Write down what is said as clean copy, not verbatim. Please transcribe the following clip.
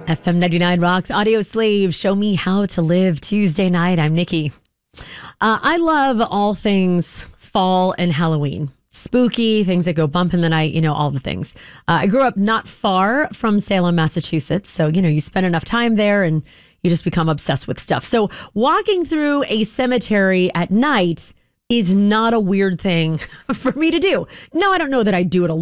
FM 99 Rocks Audio Slave. Show me how to live Tuesday night. I'm Nikki. I love all things fall and Halloween. Spooky, things that go bump in the night, all the things. I grew up not far from Salem, Massachusetts. So, you spend enough time there and you just become obsessed with stuff. So walking through a cemetery at night is not a weird thing for me to do. No, I don't know that I do it a